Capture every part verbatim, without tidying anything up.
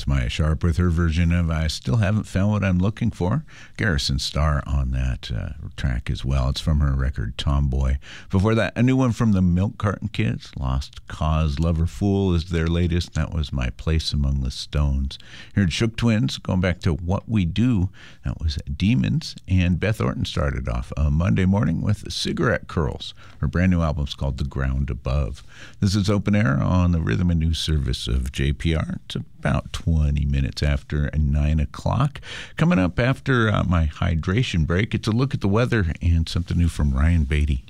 That's Maya Sharp with her version of I Still Haven't Found What I'm Looking For. Garrison Starr on that uh, track as well. It's from her record Tomboy. Before that, a new one from the Milk Carton Kids. Lost Cause, Lover Fool is their latest. That was My Place Among the Stones. Heard Shook Twins, going back to What We Do. That was Demons. And Beth Orton started off a Monday morning with Cigarette Curls. Her brand new album's called The Ground Above. This is Open Air on the Rhythm and News Service of J P R. It's about twenty minutes after nine o'clock. Coming up after uh, my hydration break, it's a look at the weather and something new from Ryan Beatty.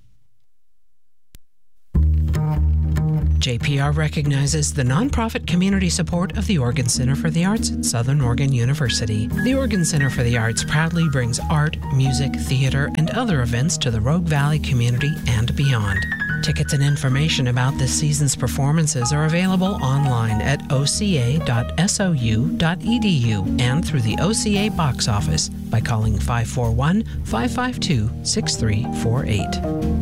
J P R recognizes the nonprofit community support of the Oregon Center for the Arts at Southern Oregon University. The Oregon Center for the Arts proudly brings art, music, theater, and other events to the Rogue Valley community and beyond. Tickets and information about this season's performances are available online at o c a dot s o u dot e d u and through the O C A box office by calling five four one, five five two, six three four eight.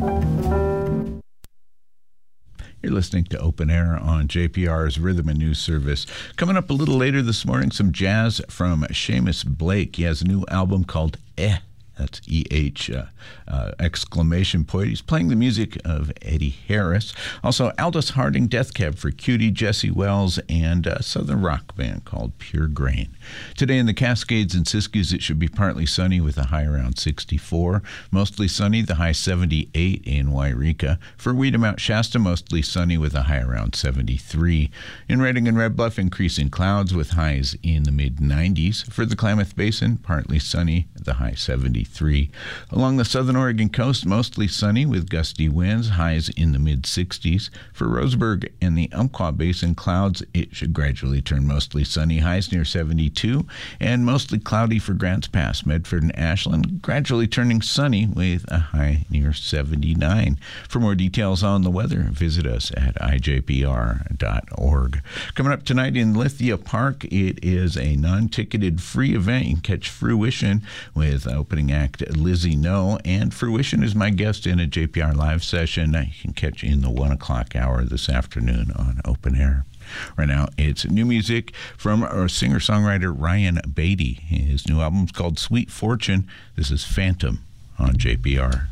You're listening to Open Air on J P R's Rhythm and News Service. Coming up a little later this morning, some jazz from Seamus Blake. He has a new album called Eh. That's E H uh, uh, exclamation point. He's playing the music of Eddie Harris. Also, Aldous Harding, Death Cab for Cutie, Jesse Wells, and a southern rock band called Pure Grain. Today in the Cascades and Siskiyous, it should be partly sunny with a high around sixty-four. Mostly sunny, the high seventy-eight in Wairika. For Weeda, Mount Shasta, mostly sunny with a high around seventy-three. In Redding and Red Bluff, increasing clouds with highs in the mid nineties. For the Klamath Basin, partly sunny, the high seventy-three. Along the southern Oregon coast, mostly sunny with gusty winds, highs in the mid sixties. For Roseburg and the Umpqua Basin, clouds, it should gradually turn mostly sunny, highs near seventy-two, and mostly cloudy for Grants Pass, Medford and Ashland, gradually turning sunny with a high near seventy-nine. For more details on the weather, visit us at i j p r dot org. Coming up tonight in Lithia Park, it is a non-ticketed free event. You can catch Fruition with opening act Lizzie No, and Fruition is my guest in a J P R live session you can catch in the one o'clock hour this afternoon on Open Air. Right now, it's new music from our singer-songwriter Ryan Beatty. His new album's called Sweet Fortune. This is Phantom on J P R.